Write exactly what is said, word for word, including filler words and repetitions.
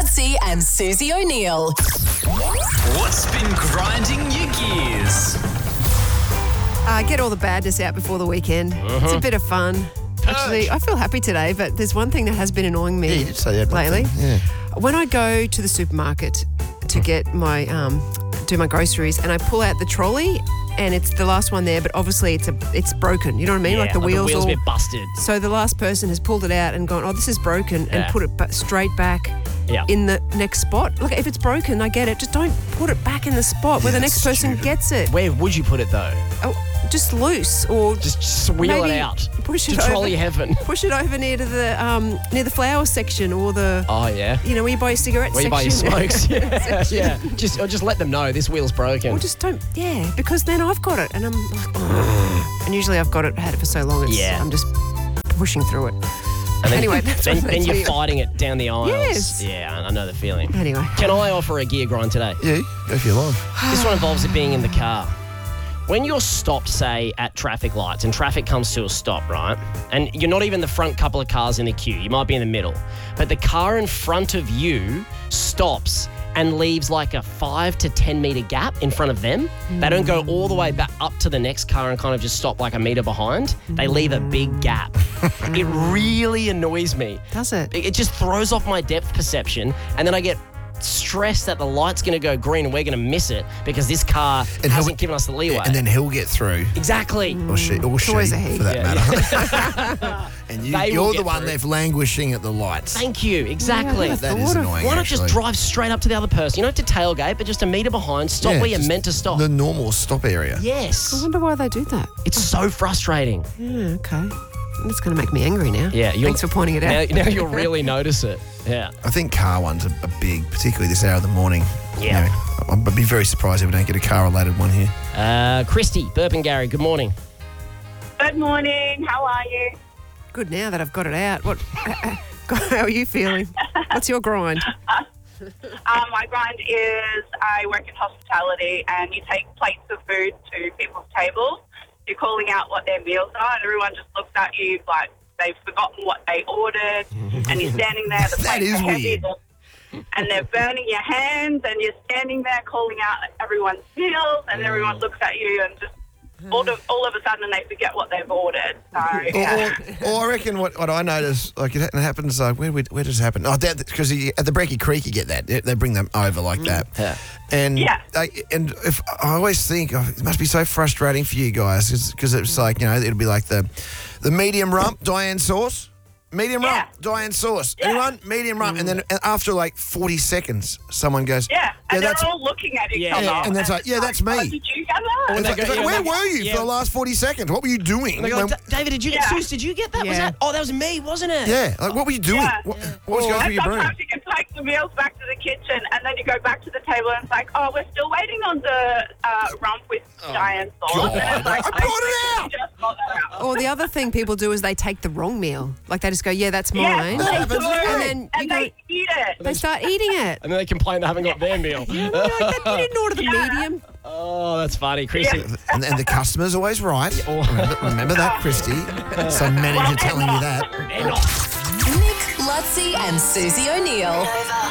Lutzi and Susie O'Neill. What's been grinding your gears? Uh, get all the badness out before the weekend. It's a bit of fun. Actually, I feel happy today, but there's one thing that has been annoying me Yeah, you did say that lately. thing, yeah. When I go to the supermarket to get my um, do my groceries, and I pull out the trolley, and it's the last one there, but obviously it's a it's broken. You know what I mean? Yeah, like the wheels, the wheels all. a bit busted. So the last person has pulled it out and gone, oh, this is broken, and Yeah. put it ba- straight back Yeah. in the next spot. Look, if it's broken, I get it. Just don't put it back in the spot where the Yeah, next that's person stupid. gets it. Where would you put it though? Oh, just loose or Just, just wheel maybe it out. Push to it trolley over, heaven. Push it over near to the um, near the flower section or the Oh yeah. you know where you buy your cigarette Where you section. buy your smokes. yeah, yeah. Just, or just let them know this wheel's broken. Or just don't, yeah, because then I've got it and I'm like, oh. And usually I've got it, had it for so long, it's, Yeah. I'm just pushing through it. And then, Anyway, that's then, what then makes you're me- fighting it down the aisles. Yes. Yeah, I I know the feeling. Anyway. Can I offer a gear grind today? Yeah, go if you like. This one involves it being in the car. When you're stopped, say, at traffic lights and traffic comes to a stop, right? And you're not even the front couple of cars in the queue. You might be in the middle. But the car in front of you stops and leaves like a five to ten metre gap in front of them. They don't go all the way back up to the next car and kind of just stop like a metre behind. They leave a big gap. It really annoys me. Does it? It just throws off my depth perception, and then I get stressed that the light's going to go green and we're going to miss it because this car And hasn't he'll- given us the leeway. And then he'll get through, exactly. or she, or she, always a he. for that Yeah, matter. and you, They will you're get the one through. left languishing at the lights. Thank you. Exactly. Yeah, That I is thought of- annoying. Why not just actually. drive straight up to the other person? You don't have to tailgate, but just a metre behind. Stop Yeah, where you're just meant to stop. The normal stop area. I Yes. wonder why they do that. It's so frustrating. Yeah, okay. It's going to make me angry now. Yeah. you'll- Thanks for pointing it out. Now, now you'll really notice it. Yeah. I think car ones are, are big, particularly this hour of the morning. Yeah. You know, I'd be very surprised if we don't get a car-related one here. Uh, Christy, Burpengary, good morning. Good morning. How are you? Good now that I've got it out. What? How are you feeling? What's your grind? Um, my grind is I work in hospitality, and you take plates of food to people's tables. You're calling out what their meals are, and everyone just looks at you like they've forgotten what they ordered, and you're standing there. The That plates is are heavy, weird. and they're burning your hands, and you're standing there calling out everyone's meals, and everyone looks at you and just all of, all of a sudden they forget what they've ordered. So, yeah. Or, or, or I reckon what, what I notice, like it ha- happens, like where, where, where does it happen? Oh, because at the Brecky Creek you get that. They, they bring them over like that. Yeah. And Yeah. they, and if I always think oh, it must be so frustrating for you guys because it's like, you know, it'll be like the the medium rump Diane sauce. Medium Yeah. rump, Diane sauce. Yeah. Anyone? Medium rump. And then after like forty seconds, someone goes, Yeah, and that's they're all looking at each Yeah, other. yeah. And that's like, yeah, that's me. Oh, did you get that? And It's they like, go- it's like, yeah, where they- were you yeah. for the last forty seconds? What were you doing? And they go, When- "Da- David, did you get Yeah. Suze? Did you get that? Was Yeah. that? Oh, that was me, wasn't it? yeah, like what were you doing? Yeah. What, what was going through And your brain? sometimes you can take the meals back to the kitchen, and then you go back to the table, and it's like, oh, we're still waiting on the uh, rump with giant sauce. God, And it's like, I brought it you out. just got that out. Or the other thing people do is they take the wrong meal. Like they just go, yeah, that's Yeah, mine. they happens do. now. And then you and go, they eat it. they start eating it. And then they complain they haven't got their meal. You're like, "That- you didn't order the Yeah. medium. Oh, that's funny, Chrissy. Yeah. And, and the customer's always right. Remember, remember that, Christy? Some manager telling you that. They're not. Nick, Lutzi and Susie O'Neill.